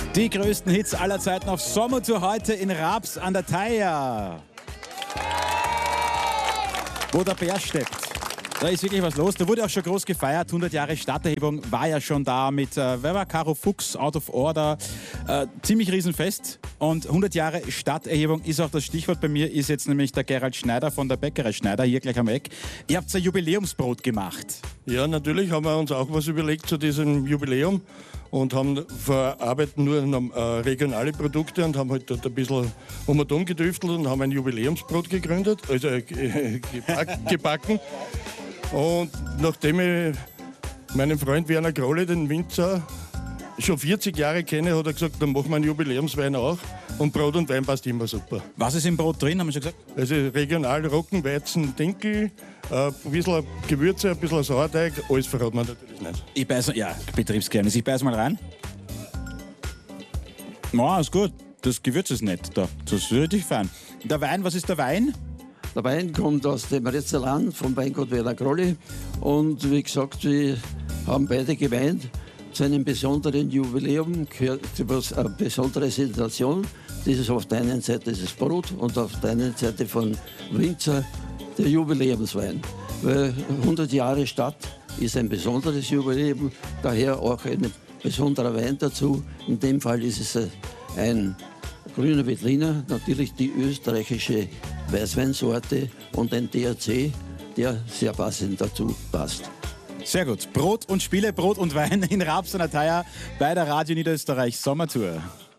Die größten Hits aller Zeiten auf Sommertour heute in Raps an der Thaya, wo der Bär steppt. Da ist wirklich was los. Da wurde auch schon groß gefeiert. 100 Jahre Stadterhebung war ja schon da mit, wer war Caro Fuchs, Out of Order. Ziemlich riesenfest. Und 100 Jahre Stadterhebung ist auch das Stichwort. Bei mir ist jetzt nämlich der Gerald Schneider von der Bäckerei Schneider, hier gleich am Eck. Ihr habt ein Jubiläumsbrot gemacht. Ja, natürlich haben wir uns auch was überlegt zu diesem Jubiläum und verarbeiten nur regionale Produkte und haben halt dort ein bisschen um gedüftelt und haben ein Jubiläumsbrot gegründet, also gebacken. Und nachdem ich meinen Freund Werner Grolle, den Winzer, schon 40 Jahre kenne, hat er gesagt, dann machen wir einen Jubiläumswein auch. Und Brot und Wein passt immer super. Was ist im Brot drin, haben wir schon gesagt? Also regional Roggen, Weizen, Dinkel, ein bisschen Gewürze, ein bisschen Sauerteig, alles verraten wir natürlich nicht. Ich beiß, ja, Betriebsgeheimnis. Ich beiß mal rein. Ja, ist gut. Das Gewürz ist nett da. Das ist richtig fein. Der Wein, was ist der Wein? Der Wein kommt aus dem Rezerland vom Weingut Werner Grolle. Und wie gesagt, wir haben beide geweint. Zu einem besonderen Jubiläum gehört eine besondere Situation. Das ist auf der einen Seite das Brot und auf der anderen Seite von Winzer der Jubiläumswein. Weil 100 Jahre Stadt ist ein besonderes Jubiläum, daher auch ein besonderer Wein dazu. In dem Fall ist es ein grüner Veltliner, natürlich die österreichische Weißweinsorte und ein DRC, der sehr passend dazu passt. Sehr gut. Brot und Spiele, Brot und Wein in Raps an der Thaya bei der Radio Niederösterreich Sommertour.